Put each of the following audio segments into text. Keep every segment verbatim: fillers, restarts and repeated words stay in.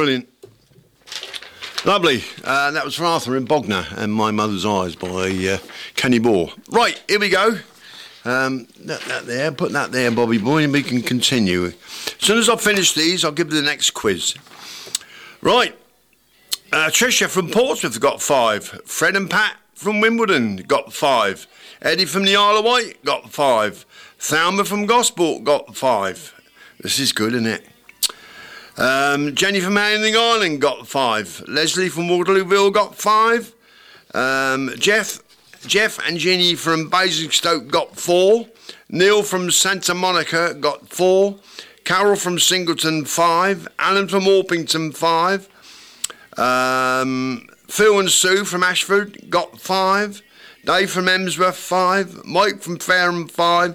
brilliant. Lovely. Uh, that was for Arthur and Bogner and My Mother's Eyes by uh, Kenny Moore. Right, here we go. Um, that, that there, put that there, Bobby boy, and we can continue. As soon as I finish these, I'll give you the next quiz. Right. Uh, Tricia from Portsmouth got five. Fred and Pat from Wimbledon got five. Eddie from the Isle of Wight got five. Thelma from Gosport got five. This is good, isn't it? Um, Jenny from Handling Island got five. Leslie from Waterlooville got five. Um, Jeff, Jeff and Ginny from Basingstoke got four. Neil from Santa Monica got four. Carol from Singleton, five. Alan from Orpington, five. Um, Phil and Sue from Ashford got five. Dave from Emsworth, five. Mike from Fareham, five.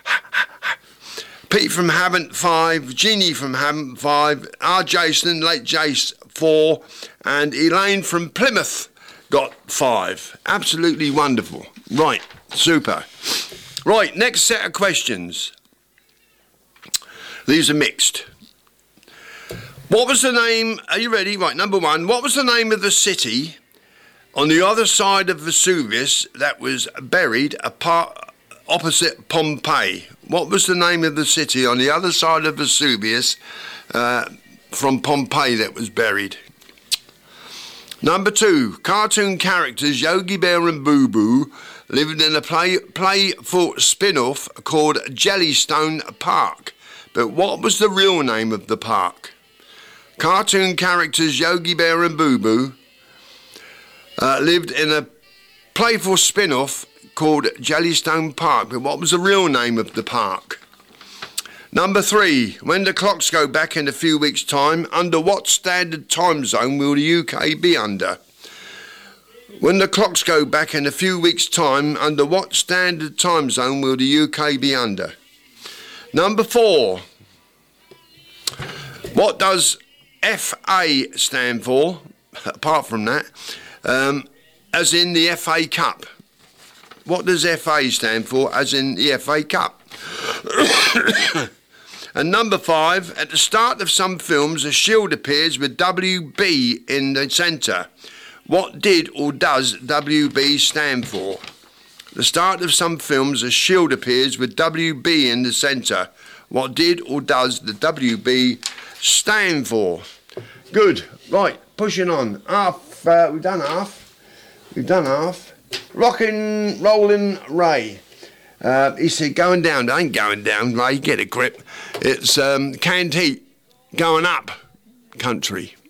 Pete from Havant, five. Jeannie from Havant, five. R. Jason, late Jace, four. And Elaine from Plymouth got five. Absolutely wonderful. Right, super. Right, next set of questions. These are mixed. What was the name, are you ready? Right, number one, what was the name of the city on the other side of Vesuvius that was buried apart, opposite Pompeii? What was the name of the city on the other side of Vesuvius uh, from Pompeii that was buried? Number two, cartoon characters Yogi Bear and Boo Boo lived in a play, playful spin-off called Jellystone Park. But what was the real name of the park? Cartoon characters Yogi Bear and Boo Boo uh, lived in a playful spin-off called Jellystone Park. But what was the real name of the park? Number three, when the clocks go back in a few weeks' time, under what standard time zone will the U K be under? When the clocks go back in a few weeks' time, under what standard time zone will the U K be under? Number four, what does F A stand for, apart from that, um, as in the F A Cup? What does F A stand for, as in the F A Cup? And number five, at the start of some films, a shield appears with W B in the centre. What did or does W B stand for? At the start of some films, a shield appears with W B in the centre. What did or does the W B stand for? Good. Right, pushing on. Half, uh, we've done half. We've done half. Rockin', rollin' Ray. Uh, he said, going down. I ain't going down, Ray. Get a grip. It's um, canned heat going up country.